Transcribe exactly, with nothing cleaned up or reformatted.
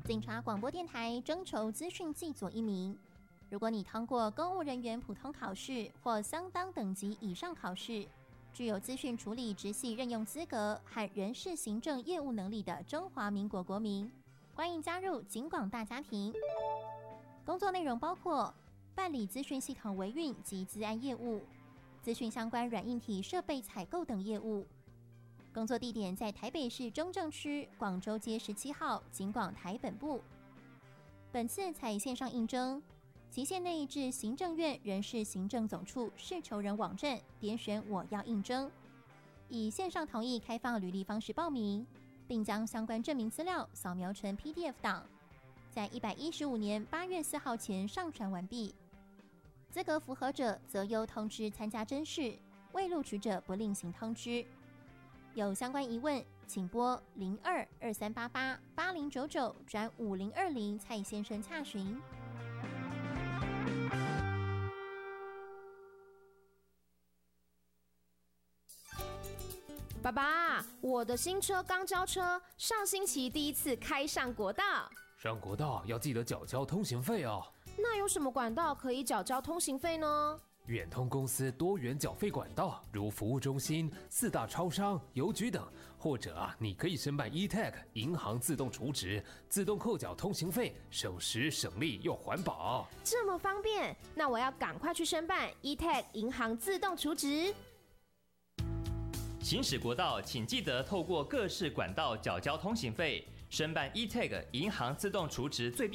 警察广播电台征求资讯技佐一名。如果你通过公务人员普通考试或相当等级以上考试，具有资讯处理直系任用资格和人事行政业务能力的中华民国国民，欢迎加入警广大家庭。工作内容包括办理资讯系统维运及资安业务、资讯相关软硬体设备采购等业务。工作地点在台北市中正区广州街十七号警广台本部。本次采线上应征，期限内至行政院人事行政总处事求人网站点选我要应征，以线上同意开放履历方式报名，并将相关证明资料扫描成 P D F 档，在一百一十五年八月四号前上传完毕。资格符合者则由通知参加甄试，未录取者不另行通知。有相关疑问，请拨零二二三八八八零九九转五零二零蔡先生洽询。 爸爸，我的新车刚交车，上星期第一次开上国道。 上国道要记得缴交通行费哦。 那有什么管道可以缴交通行费呢？ 远通公司多元缴费管道，如服务中心、四大超商、邮局等，或者啊，你可以申办 E T A G 银行自动储值，自动扣缴通行费，省时省力又环保。 这么方便，那我要赶快去申办 E T A G 银行自动储值。 行驶国道，请记得透过各式管道缴交通行费，申办 E T A G 银行自动储值最便。